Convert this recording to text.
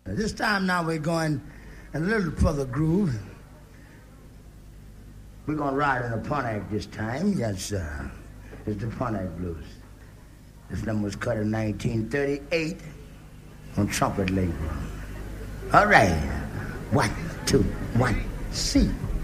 This time now we're going a little further groove. We're going to ride in a Pontiac this time. Yes, sir. It's the Pontiac Blues. This number was cut in 1938 on trumpet label. All right. 1, 2, 1, C.